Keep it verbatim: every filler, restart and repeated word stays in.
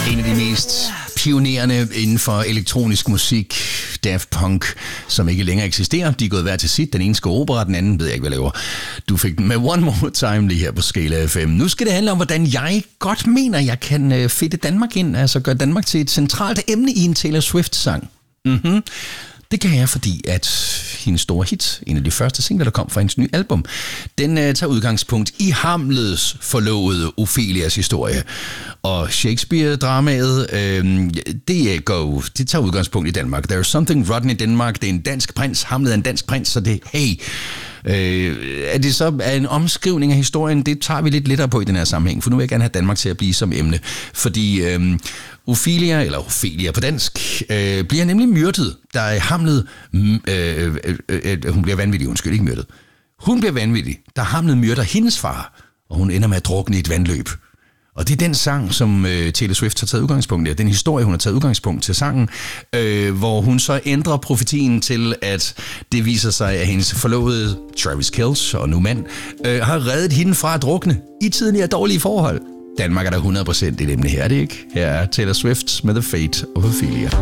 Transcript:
En af de mest pionerende inden for elektronisk musik, Daft Punk, som ikke længere eksisterer. De er gået hver til sit. Den ene skal opera, den anden ved jeg ikke, hvad laver. Du fik den med One More Time lige her på Skala F M. Nu skal det handle om, hvordan jeg godt mener, jeg kan fedte Danmark ind, altså gøre Danmark til et centralt emne i en Taylor Swift-sang. Mhm. Det kan jeg, fordi at hendes store hit, en af de første singler, der kom fra hendes nye album, den uh, tager udgangspunkt i Hamlets forlovede Ophelias historie. Og Shakespeare-dramaet, øh, det, går, det tager udgangspunkt i Danmark. There's something rotten in Denmark. Det er en dansk prins. Hamlet er en dansk prins, så det hey. Øh, er det så er en omskrivning af historien? Det tager vi lidt lettere på i den her sammenhæng, for nu vil jeg gerne have Danmark til at blive som emne. Fordi øh, Ophelia, eller Ophelia på dansk, øh, bliver nemlig myrdet. Der er Hamlet, øh, øh, øh, hun bliver vanvittig, undskyld, ikke myrdet. Hun bliver vanvittig, der Hamlet myrder hendes far, og hun ender med at drukne i et vandløb. Og det er den sang, som øh, Taylor Swift har taget udgangspunkt i. Den historie, hun har taget udgangspunkt til sangen, øh, hvor hun så ændrer profetien til, at det viser sig, at hendes forlovede Travis Kelce og nu mand øh, har reddet hende fra at drukne i tidligere dårlige forhold. Danmark er der hundrede procent i det emne her, er det ikke? Her er Taylor Swift med The Fate of Ophelia.